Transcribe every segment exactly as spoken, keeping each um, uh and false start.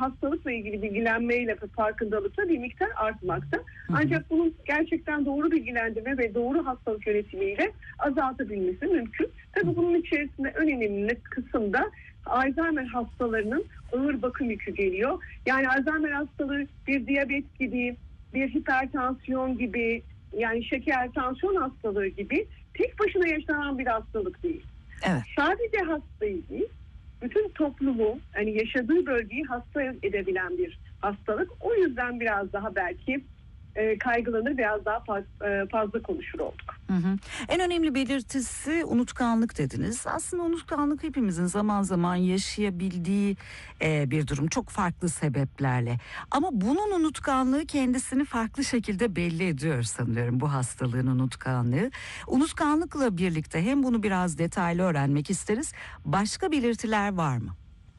hastalıkla ilgili bilgilenmeyle ve farkındalıkla bir miktar artmakta. Ancak bunun gerçekten doğru bilgilendirme ve doğru hastalık yönetimiyle azaltabilmesi mümkün. Tabii bunun içerisinde en önemli kısımda Alzheimer hastalarının ağır bakım yükü geliyor. Yani Alzheimer hastalığı bir diyabet gibi, bir hipertansiyon gibi, yani şeker, tansiyon hastalığı gibi tek başına yaşanan bir hastalık değil. Evet. Sadece hastayı değil, bütün toplumu, hani yaşadığı bölgeyi hasta edebilen bir hastalık. O yüzden biraz daha belki e, kaygılanır, biraz daha fazla, e, fazla konuşur olduk. Hı hı. En önemli belirtisi unutkanlık dediniz. Aslında unutkanlık hepimizin zaman zaman yaşayabildiği e, bir durum. Çok farklı sebeplerle. Ama bunun unutkanlığı kendisini farklı şekilde belli ediyor sanıyorum, bu hastalığın unutkanlığı. Unutkanlıkla birlikte hem bunu biraz detaylı öğrenmek isteriz. Başka belirtiler var mı?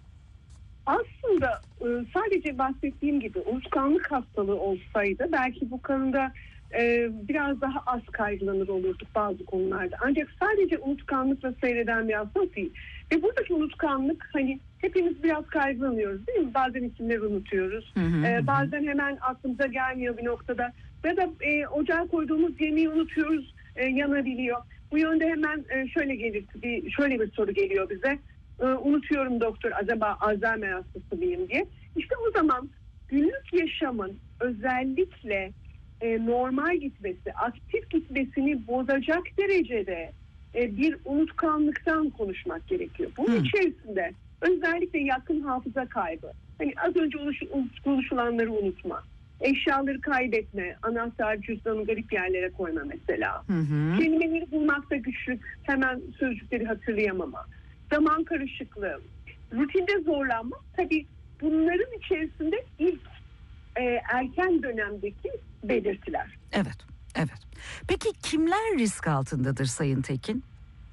Aslında sadece bahsettiğim gibi unutkanlık hastalığı olsaydı belki bu konuda e, biraz daha az kaygılanır olurduk bazı konularda. Ancak sadece unutkanlıkla seyreden bir hastalık değil. Ve buradaki unutkanlık, hani hepimiz biraz kaygılanıyoruz değil mi? Bazen isimleri unutuyoruz. Hı hı, E, hı. bazen hemen aklımıza gelmiyor bir noktada. Ya da e, ocağa koyduğumuz yemeği unutuyoruz, e, yanabiliyor. Bu yönde hemen e, şöyle gelir, bir, şöyle bir soru geliyor bize. E, unutuyorum doktor, acaba Alzheimer hastası mıyım diye. İşte o zaman günlük yaşamın özellikle e, normal gitmesi, aktif gitmesini bozacak derecede e, bir unutkanlıktan konuşmak gerekiyor. Bunun Hmm. içerisinde özellikle yakın hafıza kaybı, hani az önce konuşulanları unutma, eşyaları kaybetme, anahtar, cüzdanı garip yerlere koyma mesela, Hı hı. kelimeleri bulmakta güçlük, hemen sözcükleri hatırlayamama, zaman karışıklığı, rutinde zorlanma. Tabii bunların içerisinde ilk e, erken dönemdeki belirtiler. Evet, evet. Peki kimler risk altındadır Sayın Tekin?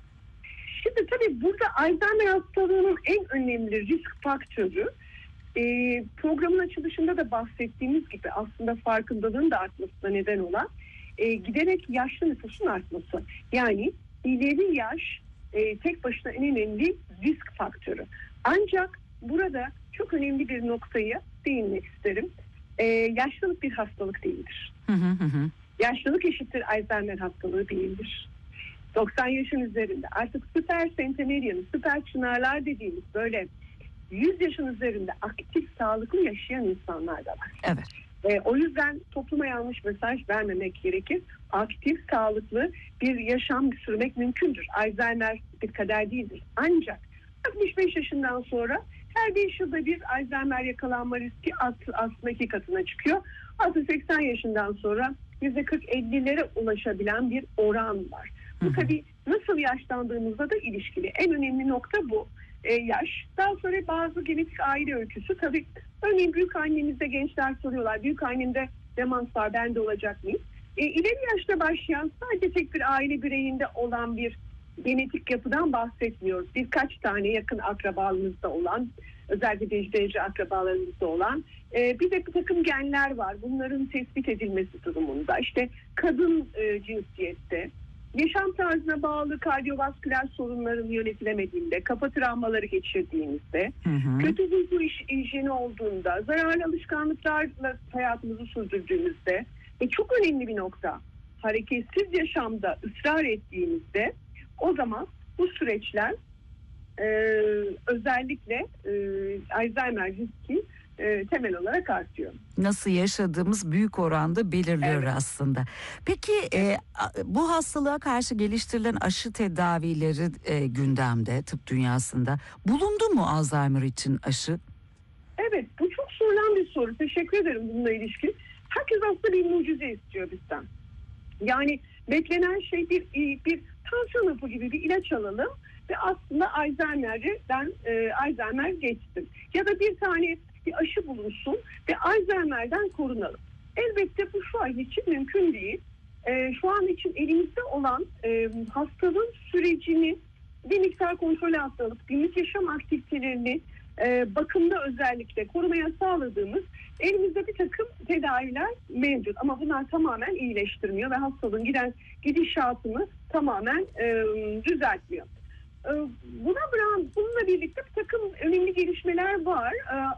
Şimdi tabii burada Alzheimer hastalığının en önemli risk faktörü, e, programın açılışında da bahsettiğimiz gibi aslında farkındalığın da artmasına neden olan e, giderek yaşlı nüfusun artması. Yani ileri yaş e, tek başına en önemli risk faktörü. Ancak burada çok önemli bir noktaya değinmek isterim. E, yaşlılık bir hastalık değildir. Hı hı hı. Yaşlılık eşittir Alzheimer hastalığı değildir. doksan yaşın üzerinde artık süper centenarian, süper çınarlar dediğimiz böyle yüz yaşın üzerinde aktif, sağlıklı yaşayan insanlar da var. Evet. E, o yüzden topluma yanlış mesaj vermemek gerekir. Aktif, sağlıklı bir yaşam sürmek mümkündür. Alzheimer bir kader değildir. Ancak altmış beş yaşından sonra her beş yılda bir Alzheimer yakalanma riski aslında iki katına çıkıyor. altmış seksen yaşından sonra yüzde kırk ellilere ulaşabilen bir oran var. Bu Hı hı. tabii nasıl yaşlandığımızda da ilişkili. En önemli nokta bu. E, yaş. Daha sonra bazı genetik aile öyküsü. Tabii örneğin büyük annemizde gençler soruyorlar. Büyük annemde demans var, ben de olacak mıyım? E, ileri yaşta başlayan, sadece tek bir aile bireyinde olan bir genetik yapıdan bahsetmiyoruz. Birkaç tane yakın akrabalığımızda olan, özellikle derece akrabalarımızda olan e, bir de bir takım genler var. Bunların tespit edilmesi durumunda. İşte kadın e, cinsiyette, yaşam tarzına bağlı kardiyovasküler sorunların yönetilemediğinde, kafa travmaları geçirdiğimizde, Hı hı. kötü uyku hijyeni olduğunda, zararlı alışkanlıklarla hayatımızı sürdürdüğümüzde ve çok önemli bir nokta, hareketsiz yaşamda ısrar ettiğimizde, o zaman bu süreçler e, özellikle e, Alzheimer riski e, temel olarak artıyor. Nasıl yaşadığımız büyük oranda belirliyor Evet. aslında. Peki e, bu hastalığa karşı geliştirilen aşı tedavileri e, gündemde, tıp dünyasında. Bulundu mu Alzheimer için aşı? Evet, bu çok sorulan bir soru. Teşekkür ederim bununla ilişkin. Herkes aslında bir mucize istiyor bizden. Yani beklenen şey bir bir tansiyon hapı gibi bir ilaç alalım ve aslında Alzheimer'den e, Alzheimer geçsin. Ya da bir tane bir aşı bulunsun ve Alzheimer'den korunalım. Elbette bu şu an için mümkün değil. E, şu an için elimizde olan e, hastalığın sürecini bir miktar kontrol altına alıp günlük yaşam aktivitelerini e, bakımda özellikle korumaya sağladığımız elimizde bir takım tedaviler mevcut. Ama bunlar tamamen iyileştirmiyor ve hastalığın giden gidişatını tamamen e, düzeltmiyor. E, buna bununla birlikte bir takım önemli gelişmeler var. E,